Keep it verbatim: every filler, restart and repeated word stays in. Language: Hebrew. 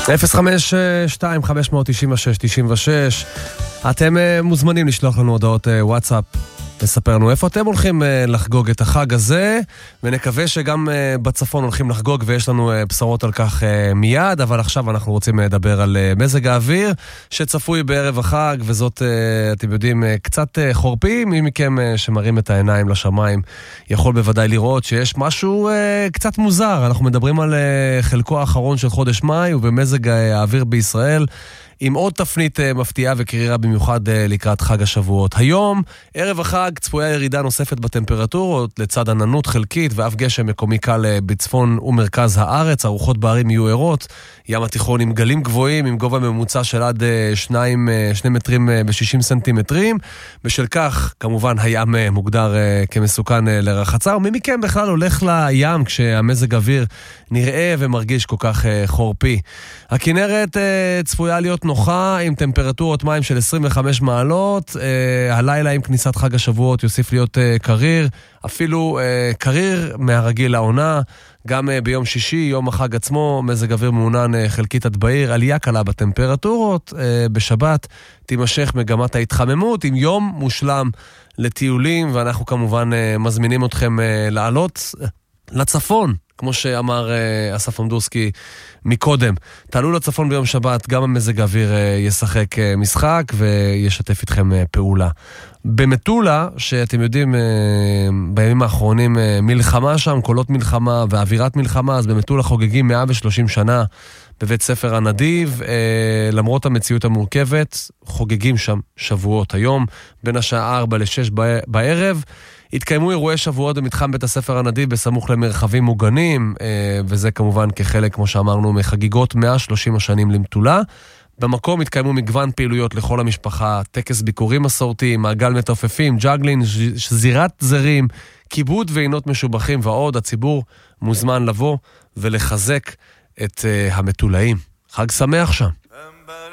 אפס חמש שתיים חמש תשע שש תשע שש. אתם מוזמנים לשלוח לנו הודעות וואטסאפ, לספר לנו איפה אתם הולכים לחגוג את החג הזה, ונקווה שגם בצפון הולכים לחגוג, ויש לנו בשורות על כך מיד. אבל עכשיו אנחנו רוצים לדבר על מזג האוויר שצפוי בערב החג, וזאת, אתם יודעים, קצת חורפי. מי מכם שמרים את העיניים לשמיים יכול בוודאי לראות שיש משהו קצת מוזר. אנחנו מדברים על חלקו האחרון של חודש מאי, ובמזג האוויר בישראל עם עוד תפנית מפתיעה וקרירה במיוחד לקראת חג השבועות. היום, ערב החג, צפויה ירידה נוספת בטמפרטורות, לצד עננות חלקית ואף גשם מקומי קל בצפון ומרכז הארץ. הרוחות בערים יהיו ערות, ים התיכון עם גלים גבוהים, עם גובה ממוצע של עד שניים, שני מטרים ושישים סנטימטרים. בשל כך, כמובן, הים מוגדר כמסוכן לרחצה. ומי מכם בכלל הולך לים כשהמזג אוויר נראה ומרגיש כל כך חורפי? הכנרת צפויה להיות נוחה עם טמפרטורות מים של עשרים וחמש מעלות. הלילה עם כניסת חג השבועות יוסיף להיות קריר, אפילו קריר מהרגיל לעונה. גם ביום שישי, יום החג עצמו, מזג אוויר מעונן חלקית עד בהיר, עלייה קלה בטמפרטורות. בשבת תימשך מגמת ההתחממות עם יום מושלם לטיולים, ואנחנו כמובן מזמינים אתכם לעלות לצפון, כמו שאמר אסף אמדורסקי מקודם. תעלו לצפון ביום שבת, גם המזג האוויר ישחק משחק וישתף איתכם פעולה. במטולה, שאתם יודעים, בימים האחרונים מלחמה שם, קולות מלחמה ואווירת מלחמה, אז במטולה חוגגים מאה ושלושים שנה בבית ספר הנדיב. למרות המציאות המורכבת, חוגגים שם שבועות. היום, בין השעה ארבע לשש בערב, התקיימו אירועי שבועות במתחם בית הספר הנדיב בסמוך למרחבים מוגנים, וזה כמובן כחלק, כמו שאמרנו, מחגיגות מאה ושלושים השנים למטולה. במקום התקיימו מגוון פעילויות לכל המשפחה, טקס ביקורים מסורתי, מעגל מתופפים, ג'אגלין, זירת זרים, כיבוד ועינות משובחים ועוד. הציבור מוזמן לבוא ולחזק את המטולאים. חג שמח שם.